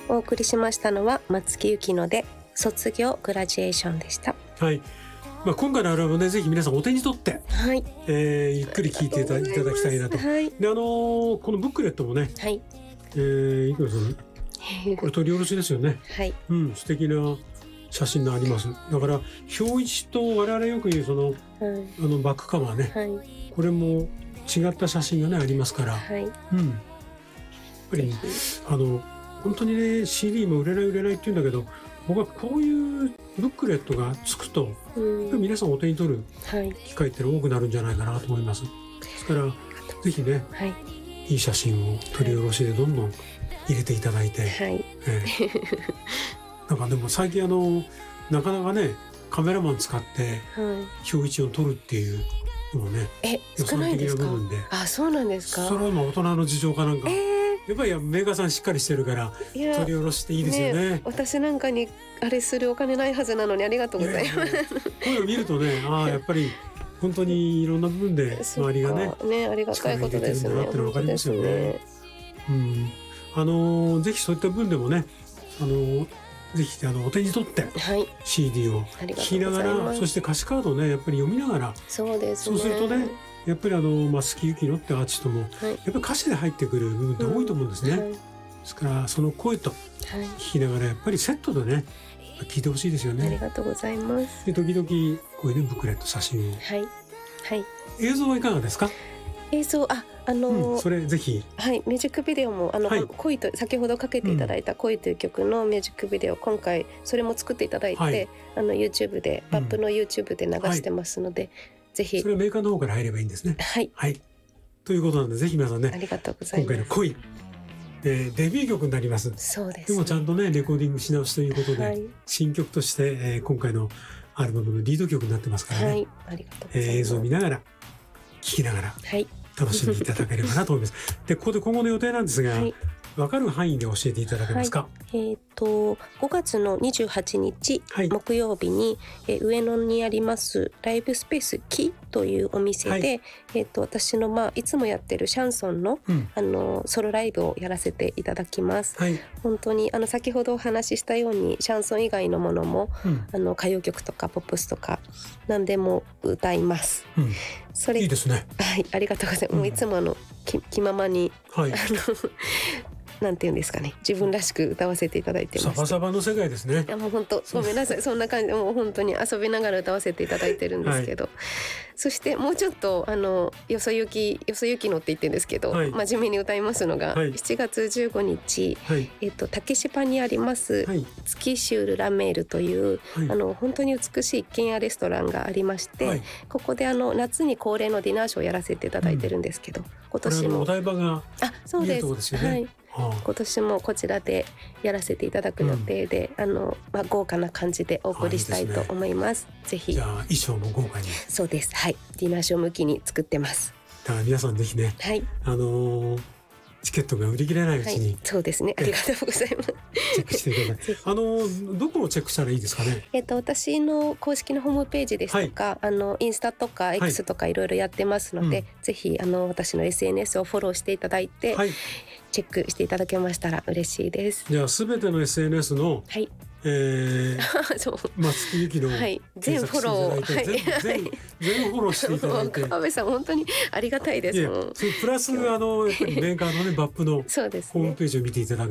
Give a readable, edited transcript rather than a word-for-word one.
お送りしましたのは松木由紀乃で卒業グラジエーションでした。 はい。今回のアルバムね、ぜひ皆さんお手に取って、 はい、 ゆっくり聴いていただきたいなと。 はい、 でこのブックレットもね、 はい、 いくらさんこれ取り下ろしですよね。 はい、 素敵な写真があります。だから表一と我々よく言うその、バックカバーね、 はい、 これも違った写真がねありますから、 はい、 やっぱり本当にね CD も売れないって言うんだけど、僕はこういうブックレットがつくと、皆さんお手に取る機会って多くなるんじゃないかなと思います。ですからぜひね、いい写真を取り下ろしでどんどん入れていただいて、なんかでも最近なかなかねカメラマン使って表一を撮るっていうのもね、 少ないですか？ 部分で、 そうなんですか？ それは大人の事情かなんか、やっぱりメーカーさんしっかりしてるから取り下ろしていいですよね。 私なんかにあれするお金ないはずなのにありがとうございます。 こういうの見るとね、やっぱり本当にいろんな部分で周りがねありがたいことですね。 っての分かりますよね。ぜひそういった部分でもね、ぜひお手に取って CD を聴きながら、そして歌詞カードをねやっぱり読みながら、 そうですね。 そうするとねやっぱり松木由紀乃ってアーティストも、やっぱり歌詞で入ってくる部分って多いと思うんですね。ですからその声と聴きながらやっぱりセットでね聴いてほしいですよね。 ありがとうございます。 で時々こういうねブックレット写真を、映像はいかがですか？ 映像それぜひ、 ミュージックビデオも恋と先ほどかけていただいた恋という曲のミュージックビデオ、今回それも作っていただいて、YouTube でバップの YouTube で流してますので、ぜひそれはメーカーの方から入ればいいんですね。ということなんでぜひ皆さんね、 ありがとうございます。 今回の恋デビュー曲になります。 そうですね。 でもちゃんとねレコーディングし直しということで、新曲として、今回のアルバムのリード曲になってますからね、 ありがとうございます。 映像を見ながら聴きながら楽しんでいただければなと思います。でここで今後の予定なんですが、分かる範囲で教えていただけますか ？5月の28日、木曜日に、上野にありますライブスペースキというお店で、私のいつもやってるシャンソンの、ソロライブをやらせていただきます。本当に先ほどお話ししたようにシャンソン以外のものも、歌謡曲とかポップスとか何でも歌います。それいいですね。 ありがとうございます。もういつも気ままに、なんていうんですかね、自分らしく歌わせていただいてます。 サバサバの世界ですね。 もう本当ごめんなさい。そんな感じでもう本当に遊びながら歌わせていただいてるんですけど、そしてもうちょっとよそゆきのって言ってるんですけど、真面目に歌いますのが、7月15日、竹芝にあります、月シュールラメールという、本当に美しい一軒家レストランがありまして、ここで夏に恒例のディナーショーをやらせていただいてるんですけど、今年もお台場がそうです。今年もこちらでやらせていただく予定で、豪華な感じでお送りしたいと思います。ぜひ。 じゃあ衣装も豪華に。 そうです。ディナーショー向きに作ってます。 だから皆さんぜひね、チケットが売り切れないうちに、 そうですね。ありがとうございます。 チェックしていただいて、どこをチェックしたらいいですかね？ 私の公式のホームページですとか、インスタとか X とかいろいろやってますので、ぜひ私の SNS をフォローしていただいて、チェックしていただけましたら嬉しいです。 じゃあすべての SNS の、松木由紀の全フォロー、 全フォローしていただいて、 川辺さん本当にありがたいです。 プラスやっぱりメーカーのねバップのホームページを見ていただく